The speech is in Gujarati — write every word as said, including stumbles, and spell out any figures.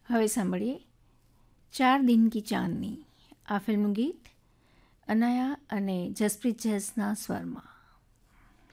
હવે સાંભળીએ ચાર દિન કી ચાંદની, આ ફિલ્મનું ગીત અનાયા અને જસપ્રીત જૈસના સ્વરમાં.